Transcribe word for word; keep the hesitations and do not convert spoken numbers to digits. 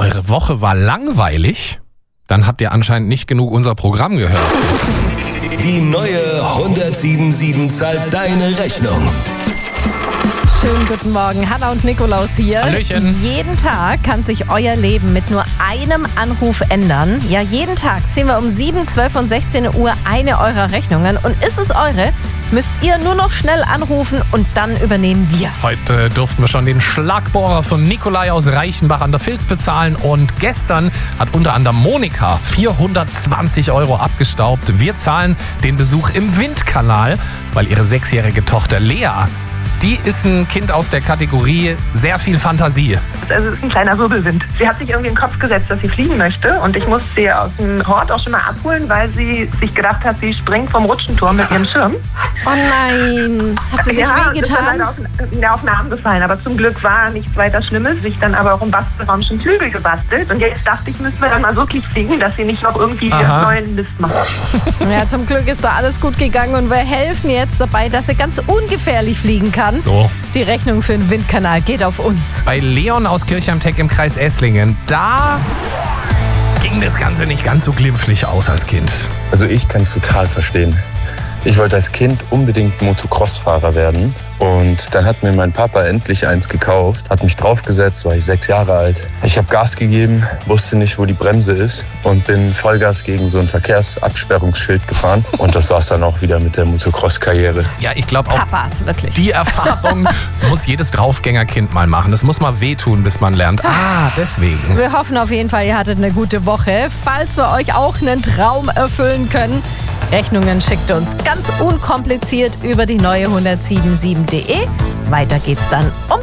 Eure Woche war langweilig? Dann habt ihr anscheinend nicht genug unser Programm gehört. Die neue hundertsieben zahlt deine Rechnung. Schönen guten Morgen, Hanna und Nikolaus hier. Hallöchen. Jeden Tag kann sich euer Leben mit nur einem Anruf ändern. Ja, jeden Tag ziehen wir um sieben, zwölf und sechzehn Uhr eine eurer Rechnungen. Und ist es eure, müsst ihr nur noch schnell anrufen und dann übernehmen wir. Heute durften wir schon den Schlagbohrer von Nikolai aus Reichenbach an der Vils bezahlen. Und gestern hat unter anderem Monika vierhundertzwanzig Euro abgestaubt. Wir zahlen den Besuch im Windkanal, weil ihre sechsjährige Tochter Lea, die ist ein Kind aus der Kategorie sehr viel Fantasie. Also es ist ein kleiner Wirbelwind. Sie hat sich irgendwie in den Kopf gesetzt, dass sie fliegen möchte. Und ich musste sie aus dem Hort auch schon mal abholen, weil sie sich gedacht hat, sie springt vom Rutschenturm mit ihrem Schirm. Oh nein, hat sie sich ja, und ist dann wehgetan? leider auf, den- auf den Arm gefallen. Aber zum Glück war nichts weiter Schlimmes. Sich dann aber auch im Bastelraum schon Flügel gebastelt. Und jetzt dachte ich, müssen wir dann mal wirklich fliegen, dass sie nicht noch irgendwie Aha. neuen Mist macht. Ja, zum Glück ist da alles gut gegangen und wir helfen jetzt dabei, dass sie ganz ungefährlich fliegen kann. So. Die Rechnung für den Windkanal geht auf uns. Bei Leon aus Kirchheim-Teck im Kreis Esslingen, da ging das Ganze nicht ganz so glimpflich aus als Kind. Also ich kann es total verstehen. Ich wollte als Kind unbedingt Motocross-Fahrer werden. Und dann hat mir mein Papa endlich eins gekauft, hat mich draufgesetzt, war ich sechs Jahre alt. Ich habe Gas gegeben, wusste nicht, wo die Bremse ist und bin Vollgas gegen so ein Verkehrsabsperrungsschild gefahren. Und das war es dann auch wieder mit der Motocross-Karriere. Ja, ich glaube auch, Papas, wirklich. die Erfahrung muss jedes Draufgängerkind mal machen. Das muss mal wehtun, bis man lernt. Ah, deswegen. Wir hoffen auf jeden Fall, ihr hattet eine gute Woche. Falls wir euch auch einen Traum erfüllen können, Rechnungen schickt uns ganz unkompliziert über die neue hundertsiebenundsieben punkt de. Weiter geht's dann um